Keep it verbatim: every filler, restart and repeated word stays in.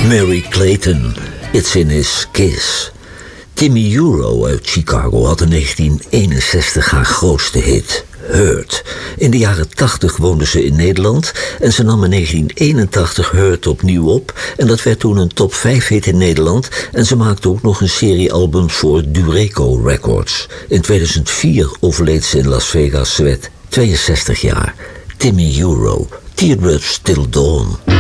Mary Clayton, It's in His Kiss. Timmy Euro uit Chicago had in negentien eenenzestig haar grootste hit, Hurt. In de jaren tachtig woonde ze in Nederland en ze nam in negentien eenentachtig Hurt opnieuw op. En dat werd toen een top vijf hit in Nederland en ze maakte ook nog een serie albums voor Dureco Records. In tweeduizend vier overleed ze in Las Vegas, ze werd tweeënzestig jaar. Timmy Euro, Teardrops Till Dawn.